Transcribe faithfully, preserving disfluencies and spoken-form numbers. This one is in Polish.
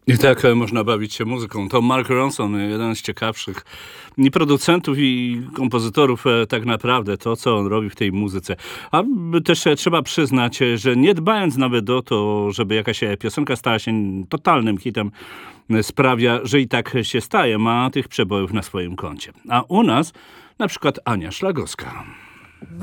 I tak e, można bawić się muzyką. To Mark Ronson, jeden z ciekawszych i producentów, i kompozytorów e, tak naprawdę, to co on robi w tej muzyce. A b- też e, trzeba przyznać, e, że nie dbając nawet o to, żeby jakaś e, piosenka stała się totalnym hitem, e, sprawia, że i tak się staje, ma tych przebojów na swoim koncie. A u nas na przykład Ania Szlagowska.